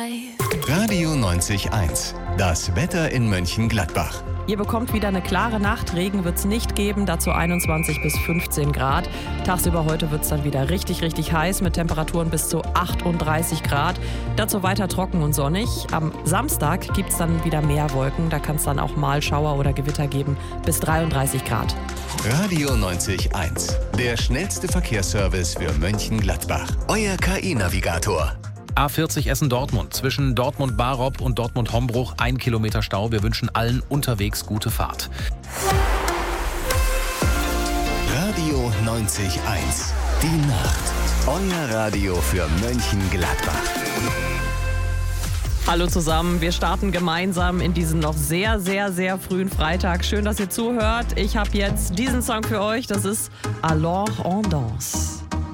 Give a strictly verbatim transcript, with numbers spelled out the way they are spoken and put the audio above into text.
Radio neunzig eins. Das Wetter in Mönchengladbach. Ihr bekommt wieder eine klare Nacht. Regen wird es nicht geben, dazu einundzwanzig bis fünfzehn Grad. Tagsüber heute wird es dann wieder richtig, richtig heiß mit Temperaturen bis zu achtunddreißig Grad. Dazu weiter trocken und sonnig. Am Samstag gibt es dann wieder mehr Wolken. Da kann es dann auch mal Schauer oder Gewitter geben bis dreiunddreißig Grad. Radio neunzig eins. Der schnellste Verkehrsservice für Mönchengladbach. Euer K I-Navigator. A vierzig Essen-Dortmund. Zwischen Dortmund-Barob und Dortmund-Hombruch ein Kilometer Stau. Wir wünschen allen unterwegs gute Fahrt. Radio neunzig eins. Die Nacht. Euer Radio für Mönchengladbach. Hallo zusammen, wir starten gemeinsam in diesen noch sehr, sehr, sehr frühen Freitag. Schön, dass ihr zuhört. Ich habe jetzt diesen Song für euch, das ist Alors on danse.